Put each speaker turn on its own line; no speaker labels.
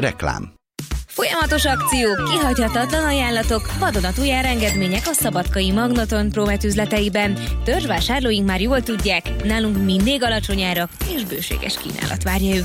Reklám.
Folyamatos akciók, kihagyhatatlan ajánlatok, vadonatúj árengedmények a szabadkai Magnoton Promet üzleteiben. Törzsvásárlóink már jól tudják, nálunk mindig alacsony árak és bőséges kínálat várja őket.